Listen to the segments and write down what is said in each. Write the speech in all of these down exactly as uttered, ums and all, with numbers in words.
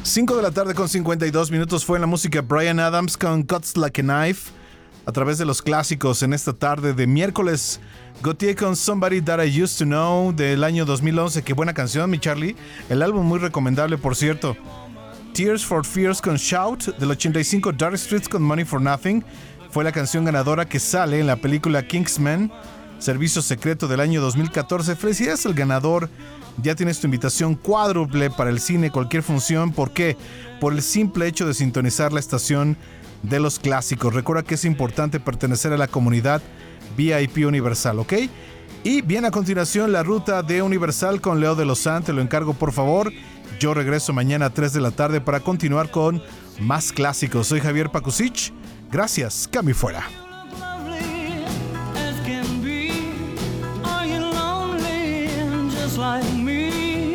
cinco de la tarde con cincuenta y dos minutos fue en la música Bryan Adams con Cuts Like a Knife a través de los clásicos en esta tarde de miércoles. Gautier con Somebody That I Used to Know del año dos mil once. Qué buena canción, mi Charlie. El álbum muy recomendable, por cierto. Tears for Fears con Shout del ochenta y cinco. Dire Straits con Money for Nothing fue la canción ganadora que sale en la película Kingsman, Servicio Secreto del año dos mil catorce. Felicidades al ganador. Ya tienes tu invitación cuádruple para el cine, cualquier función. ¿Por qué? Por el simple hecho de sintonizar la estación de los clásicos. Recuerda que es importante pertenecer a la comunidad V I P Universal, ¿ok? Y bien, a continuación la ruta de Universal con Leo de Lozán. Te lo encargo, por favor. Yo regreso mañana a tres de la tarde para continuar con más clásicos. Soy Javier Pakusich. Gracias. Cambio fuera. Like me.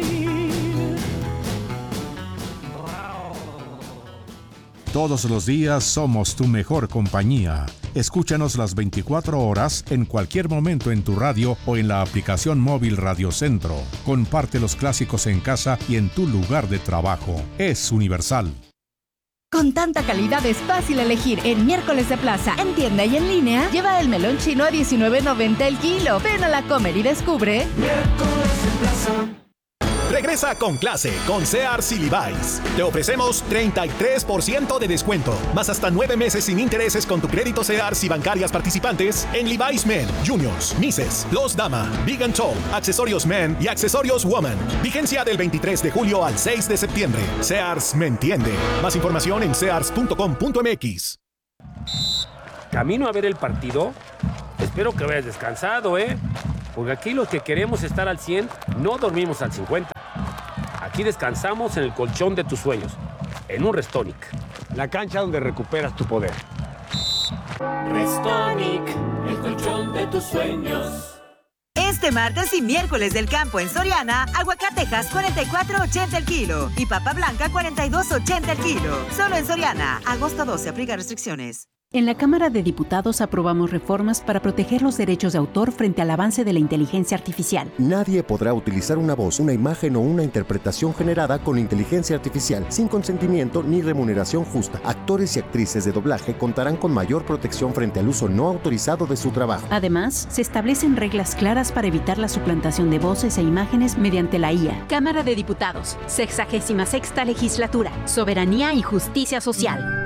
Todos los días somos tu mejor compañía. Escúchanos las veinticuatro horas en cualquier momento en tu radio o en la aplicación móvil Radio Centro. Comparte los clásicos en casa y en tu lugar de trabajo. Es Universal. Con tanta calidad es fácil elegir en Miércoles de Plaza. En tienda y en línea, lleva el melón chino a diecinueve noventa el kilo. Ven a la Comer y descubre Miércoles de Plaza. Regresa con clase con Sears y Levi's. Te ofrecemos treinta y tres por ciento de descuento, más hasta nueve meses sin intereses con tu crédito Sears y bancarias participantes en Levi's Men, Juniors, Misses, Los Dama, Big and Tall, accesorios Men y accesorios Woman. Vigencia del veintitrés de julio al seis de septiembre. Sears me entiende. Más información en sears punto com punto m x. ¿Camino a ver el partido? Espero que hayas descansado, ¿eh? Porque aquí los que queremos estar al cien, no dormimos al cincuenta. Aquí descansamos en el colchón de tus sueños, en un Restonic. La cancha donde recuperas tu poder. Restonic, el colchón de tus sueños. Este martes y miércoles del campo en Soriana, aguacatejas cuarenta y cuatro ochenta el kilo y papa blanca cuarenta y dos ochenta el kilo. Solo en Soriana, agosto doce, aplica restricciones. En la Cámara de Diputados aprobamos reformas para proteger los derechos de autor frente al avance de la inteligencia artificial. Nadie podrá utilizar una voz, una imagen o una interpretación generada con inteligencia artificial sin consentimiento ni remuneración justa. Actores y actrices de doblaje contarán con mayor protección frente al uso no autorizado de su trabajo. Además, se establecen reglas claras para evitar la suplantación de voces e imágenes mediante la I A. Cámara de Diputados, sexagésima sexta legislatura, soberanía y justicia social.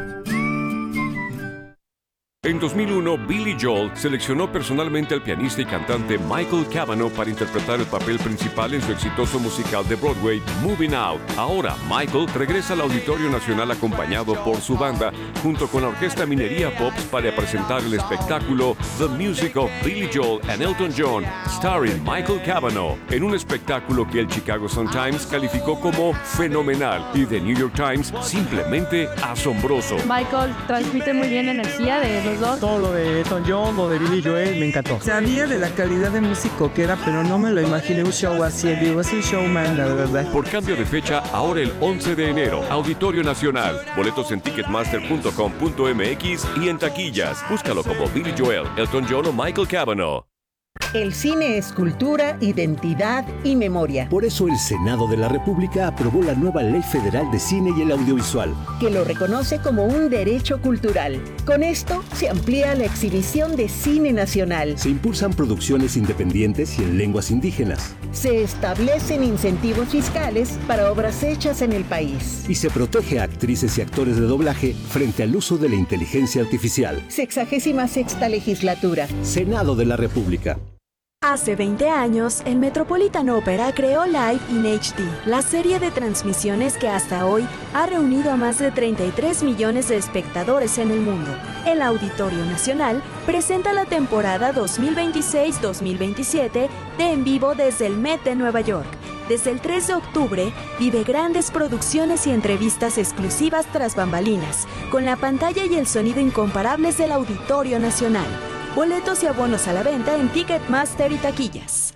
En dos mil uno, Billy Joel seleccionó personalmente al pianista y cantante Michael Cavanaugh para interpretar el papel principal en su exitoso musical de Broadway, Moving Out. Ahora, Michael regresa al Auditorio Nacional acompañado por su banda, junto con la Orquesta Minería Pops, para presentar el espectáculo The Music of Billy Joel and Elton John, starring Michael Cavanaugh, en un espectáculo que el Chicago Sun-Times calificó como fenomenal y The New York Times simplemente asombroso. Michael transmite muy bien energía de los dos. Todo lo de Elton John, lo de Billy Joel, me encantó. Sabía de la calidad de músico que era, pero no me lo imaginé un show así en vivo. Es un showman, la verdad. Por cambio de fecha, ahora el once de enero, Auditorio Nacional. Boletos en ticketmaster punto com punto m x y en taquillas. Búscalo como Billy Joel, Elton John o Michael Cavanaugh. El cine es cultura, identidad y memoria. Por eso el Senado de la República aprobó la nueva Ley Federal de Cine y el Audiovisual, que lo reconoce como un derecho cultural. Con esto se amplía la exhibición de cine nacional. Se impulsan producciones independientes y en lenguas indígenas. Se establecen incentivos fiscales para obras hechas en el país. Y se protege a actrices y actores de doblaje frente al uso de la inteligencia artificial. Sexagésima sexta legislatura. Senado de la República. Hace veinte años, el Metropolitan Opera creó Live in H D, la serie de transmisiones que hasta hoy ha reunido a más de treinta y tres millones de espectadores en el mundo. El Auditorio Nacional presenta la temporada dos mil veintiséis dos mil veintisiete de En Vivo desde el Met de Nueva York. Desde el tres de octubre, vive grandes producciones y entrevistas exclusivas tras bambalinas, con la pantalla y el sonido incomparables del Auditorio Nacional. Boletos y abonos a la venta en Ticketmaster y taquillas.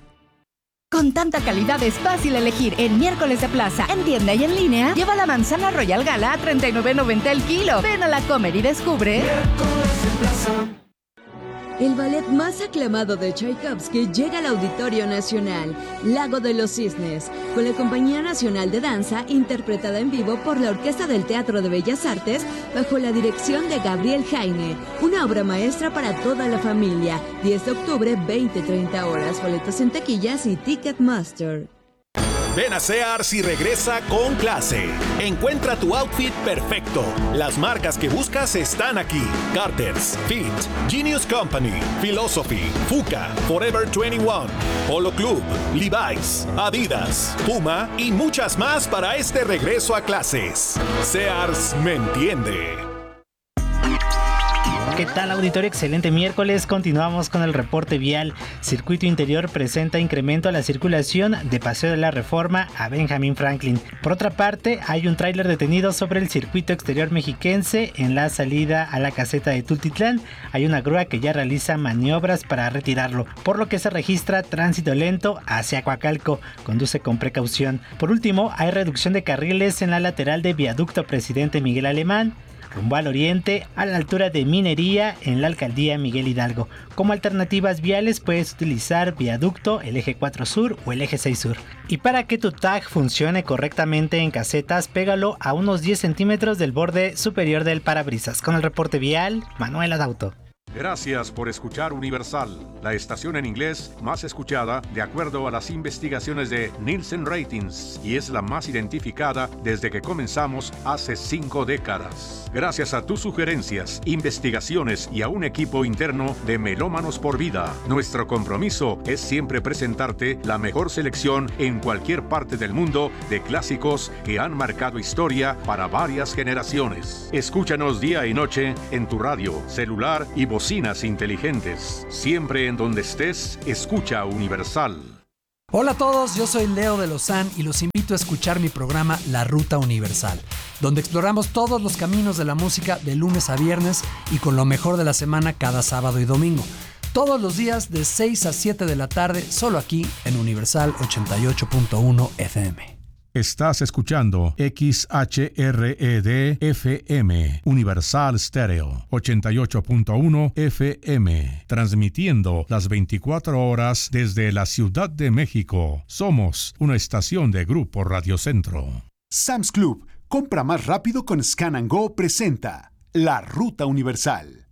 Con tanta calidad es fácil elegir en Miércoles de Plaza. En tienda y en línea, lleva la manzana Royal Gala a treinta y nueve noventa el kilo. Ven a la Comer y descubre Miércoles de Plaza. El ballet más aclamado de Tchaikovsky llega al Auditorio Nacional, Lago de los Cisnes, con la Compañía Nacional de Danza, interpretada en vivo por la Orquesta del Teatro de Bellas Artes, bajo la dirección de Gabriel Jaime. Una obra maestra para toda la familia. diez de octubre, veinte treinta horas. Boletos en taquillas y Ticketmaster. Ven a Sears y regresa con clase. Encuentra tu outfit perfecto. Las marcas que buscas están aquí. Carter's, Fit, Genius Company, Philosophy, Fuka, Forever veintiuno, Polo Club, Levi's, Adidas, Puma y muchas más para este regreso a clases. Sears me entiende. ¿Qué tal, auditorio? Excelente miércoles. Continuamos con el reporte vial. Circuito Interior presenta incremento a la circulación de Paseo de la Reforma a Benjamin Franklin. Por otra parte, hay un tráiler detenido sobre el circuito exterior mexiquense en la salida a la caseta de Tultitlán. Hay una grúa que ya realiza maniobras para retirarlo, por lo que se registra tránsito lento hacia Coacalco. Conduce con precaución. Por último, hay reducción de carriles en la lateral de Viaducto Presidente Miguel Alemán, rumbo al oriente, a la altura de Minería, en la alcaldía Miguel Hidalgo. Como alternativas viales puedes utilizar Viaducto, el eje cuatro Sur o el eje seis Sur. Y para que tu tag funcione correctamente en casetas, pégalo a unos diez centímetros del borde superior del parabrisas. Con el reporte vial, Manuel Adauto. Gracias por escuchar Universal, la estación en inglés más escuchada de acuerdo a las investigaciones de Nielsen Ratings, y es la más identificada desde que comenzamos hace cinco décadas. Gracias a tus sugerencias, investigaciones y a un equipo interno de Melómanos por Vida, nuestro compromiso es siempre presentarte la mejor selección en cualquier parte del mundo de clásicos que han marcado historia para varias generaciones. Escúchanos día y noche en tu radio, celular y bocinas inteligentes. Siempre en donde estés, escucha Universal. Hola a todos, yo soy Leo de Lozán y los invito a escuchar mi programa La Ruta Universal, donde exploramos todos los caminos de la música de lunes a viernes y con lo mejor de la semana cada sábado y domingo. Todos los días de seis a siete de la tarde, solo aquí en Universal ochenta y ocho punto uno F M. Estás escuchando X H R E D F M, Universal Stereo, ochenta y ocho punto uno F M, transmitiendo las veinticuatro horas desde la Ciudad de México. Somos una estación de Grupo Radio Centro. Sam's Club, compra más rápido con Scan and Go, presenta La Ruta Universal.